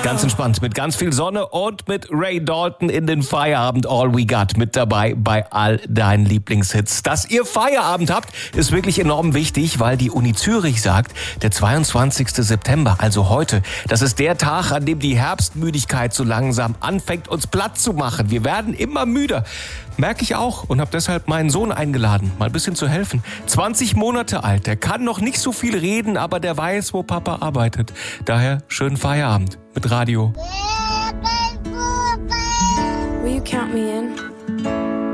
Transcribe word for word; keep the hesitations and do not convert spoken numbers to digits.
Ganz entspannt, mit ganz viel Sonne und mit Ray Dalton in den Feierabend All We Got mit dabei bei all deinen Lieblingshits. Dass ihr Feierabend habt, ist wirklich enorm wichtig, weil die Uni Zürich sagt, der zweiundzwanzigsten September, also heute, das ist der Tag, an dem die Herbstmüdigkeit so langsam anfängt, uns platt zu machen. Wir werden immer müder. Merke ich auch und habe deshalb meinen Sohn eingeladen, mal ein bisschen zu helfen. zwanzig Monate alt, der kann noch nicht so viel reden, aber der weiß, wo Papa arbeitet. Daher schönen Feierabend mit Radio.